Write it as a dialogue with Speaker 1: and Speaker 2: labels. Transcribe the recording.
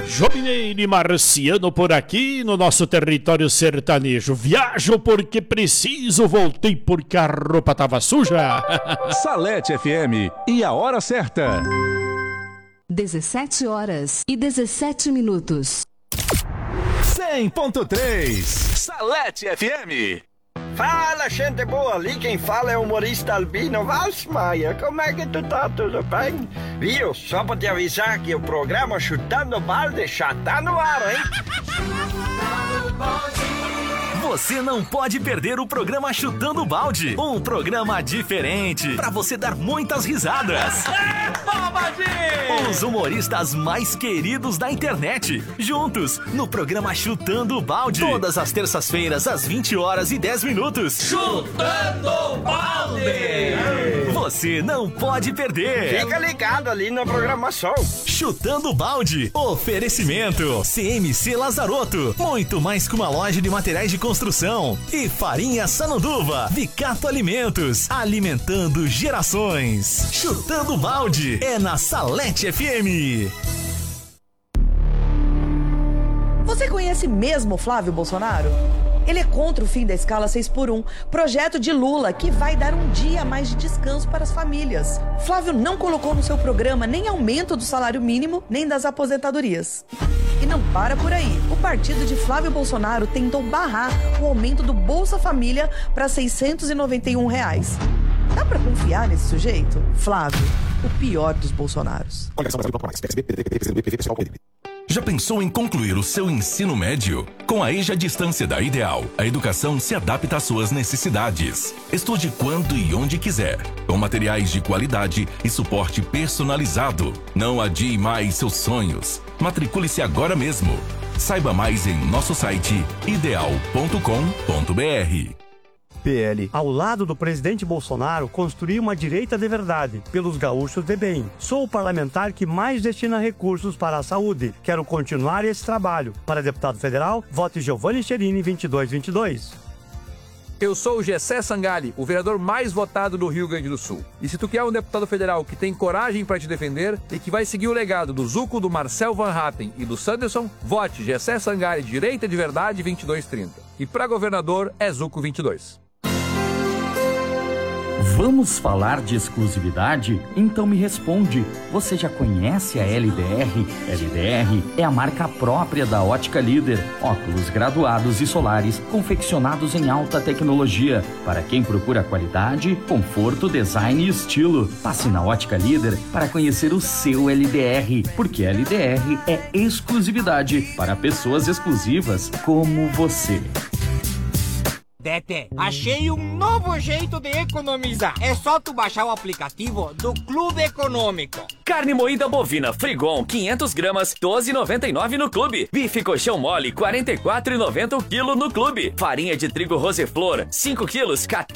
Speaker 1: Jomineiro e Marciano por aqui no nosso território sertanejo. Viajo porque preciso, voltei porque a roupa tava suja.
Speaker 2: Salete FM e a hora certa.
Speaker 3: 17 horas e 17 minutos.
Speaker 2: 100.3 Salete FM.
Speaker 4: Fala, gente boa, ali quem fala é o humorista Albino Valsmaia. Como é que tu tá? Tudo bem? Viu? Só pra te avisar que o programa Chutando Balde já tá no ar, hein?
Speaker 5: Você não pode perder o programa Chutando Balde, um programa diferente para você dar muitas risadas. Os humoristas mais queridos da internet, juntos no programa Chutando Balde, todas as terças-feiras às 20 horas e 10 minutos.
Speaker 6: Chutando Balde!
Speaker 5: Você não pode perder.
Speaker 4: Fica ligado ali na programação.
Speaker 5: Chutando Balde, oferecimento CMC Lazarotto, muito mais que uma loja de materiais de construção, e Farinha Sananduva, Vicato Alimentos, alimentando gerações. Chutando Balde é na Salete FM.
Speaker 7: Você conhece mesmo Flávio Bolsonaro? Ele é contra o fim da escala 6x1, projeto de Lula que vai dar um dia a mais de descanso para as famílias. Flávio não colocou no seu programa nem aumento do salário mínimo, nem das aposentadorias. E não para por aí. O partido de Flávio Bolsonaro tentou barrar o aumento do Bolsa Família para R$ 691. Dá pra confiar nesse sujeito? Flávio, o pior dos Bolsonaros.
Speaker 8: Já pensou em concluir o seu ensino médio? Com a EJA Distância da Ideal, a educação se adapta às suas necessidades. Estude quando e onde quiser, com materiais de qualidade e suporte personalizado. Não adie mais seus sonhos. Matricule-se agora mesmo. Saiba mais em nosso site ideal.com.br.
Speaker 9: PL, ao lado do presidente Bolsonaro, construir uma direita de verdade, pelos gaúchos de bem. Sou o parlamentar que mais destina recursos para a saúde. Quero continuar esse trabalho. Para deputado federal, vote Giovanni Cherini 2222.
Speaker 10: Eu sou o Gessé Sangali, o vereador mais votado do Rio Grande do Sul. E se tu quer um deputado federal que tem coragem para te defender e que vai seguir o legado do Zuco, do Marcel Van Hatten e do Sanderson, vote Gessé Sangali, direita de verdade 2230. E para governador é Zuco 22.
Speaker 11: Vamos falar de exclusividade? Então me responde, você já conhece a LDR? LDR é a marca própria da Ótica Líder. Óculos graduados e solares confeccionados em alta tecnologia. Para quem procura qualidade, conforto, design e estilo. Passe na Ótica Líder para conhecer o seu LDR, porque LDR é exclusividade para pessoas exclusivas como você.
Speaker 12: Tete, achei um novo jeito de economizar. É só tu baixar o aplicativo do Clube Econômico.
Speaker 13: Carne moída bovina Frigon 500 gramas, 12,99 no Clube. Bife colchão mole, 44,90 o quilo no Clube. Farinha de trigo Roseflor, 5 quilos,